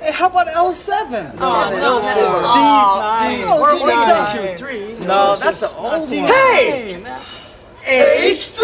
Hey, how about L7? No, that is D9. We're D9. on Q3. No, that's the old one. Hey! H3!